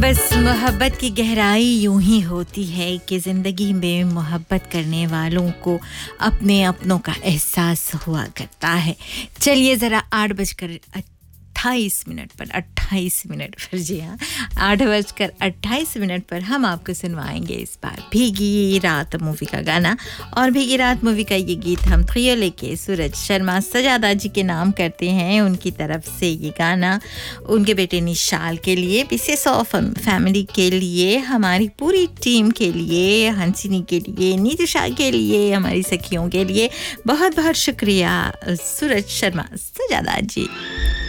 बस मोहब्बत की गहराई यूं ही होती है कि ज़िंदगी में मोहब्बत करने वालों को अपने अपनों का एहसास हुआ करता है। चलिए ज़रा 8:28 पर जी हाँ 8:28 पर हम आपको सुनवाएंगे इस बार भीगी रात मूवी का गाना। और भीगी रात मूवी का ये गीत हम थ्रियो लेके सूरज शर्मा सजादा जी के नाम करते हैं। उनकी तरफ से ये गाना उनके बेटे निशाल के लिए, विशेष ऑफ फैमिली के लिए, हमारी पूरी टीम के लिए, हंसिनी के लिए, नीतूषा के लिए, हमारी सखियों के लिए बहुत बहुत शुक्रिया सूरज शर्मा सजादा जी।